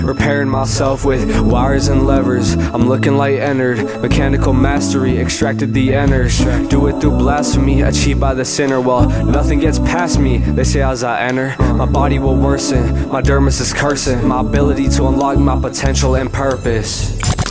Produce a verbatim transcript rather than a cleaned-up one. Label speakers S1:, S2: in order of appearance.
S1: Repairing myself with wires and levers. I'm looking like Ennard. Mechanical mastery, extracted the inners. Do it through blasphemy, achieved by the sinner. Well, nothing gets past me, they say as I enter. My body will worsen, my dermis is cursing. My ability to unlock my potential and purpose.